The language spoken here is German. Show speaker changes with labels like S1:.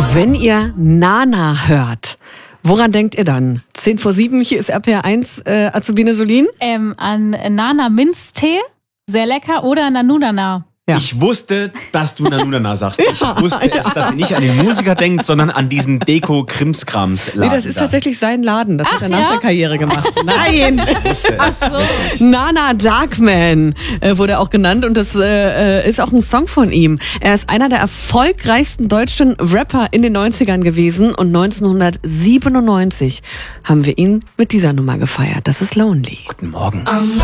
S1: Wenn ihr Nana hört, woran denkt ihr dann? 6:50, hier ist RPR1, Azubine Solin.
S2: An Nana Minztee, sehr lecker, oder Nanunana.
S1: Ja.
S3: Ich wusste, dass du Nanunana sagst. Ich wusste es, dass ihr nicht an den Musiker denkt, sondern an diesen Deko-Krimskrams-Laden.
S1: Nee, das ist tatsächlich sein Laden. Das hat er nach der Karriere gemacht. Nein!
S2: Ach so.
S1: Nana Darkman wurde auch genannt und das ist auch ein Song von ihm. Er ist einer der erfolgreichsten deutschen Rapper in den 90ern gewesen und 1997 haben wir ihn mit dieser Nummer gefeiert. Das ist Lonely.
S3: Guten Morgen.